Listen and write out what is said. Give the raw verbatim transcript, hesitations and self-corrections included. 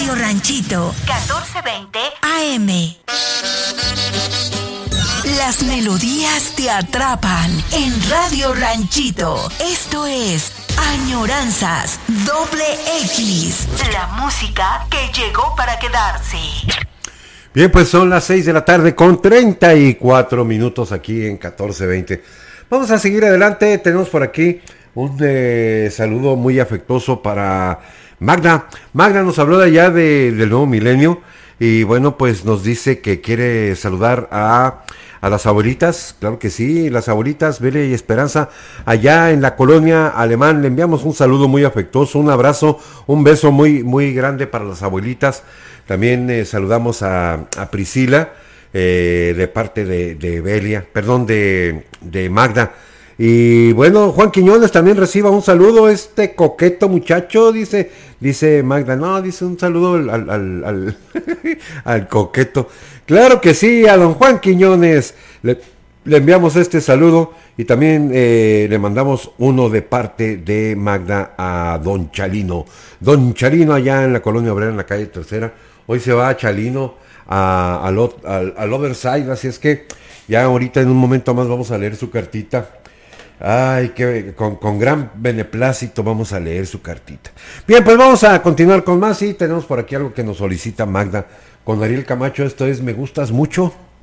Radio Ranchito, catorce veinte A M. Las melodías te atrapan en Radio Ranchito. Esto es Añoranzas Doble X. La música que llegó para quedarse. Bien, pues son las seis de la tarde con treinta y cuatro minutos aquí en catorce veinte. Vamos a seguir adelante. Tenemos por aquí un eh, saludo muy afectuoso para Magda. Magda nos habló de allá de, del nuevo milenio y bueno, pues nos dice que quiere saludar a, a las abuelitas. Claro que sí, las abuelitas Bele y Esperanza allá en la colonia Alemán. Le enviamos un saludo muy afectuoso, un abrazo, un beso muy, muy grande para las abuelitas. También eh, saludamos a, a Priscila eh, de parte de, de Belia, perdón, de, de Magda. Y bueno, Juan Quiñones también reciba un saludo, este coqueto muchacho, dice, dice Magda, no, dice un saludo al, al, al, al, al coqueto. Claro que sí, a don Juan Quiñones le, le enviamos este saludo y también eh, le mandamos uno de parte de Magda a don Chalino. Don Chalino allá en la colonia obrera en la calle Tercera. Hoy se va a Chalino a, a al, al, al Otherside, así es que ya ahorita en un momento más vamos a leer su cartita. Ay, que con, con gran beneplácito vamos a leer su cartita. Bien, pues vamos a continuar con más y tenemos por aquí algo que nos solicita Magda. Con Ariel Camacho, esto es Me Gustas Mucho.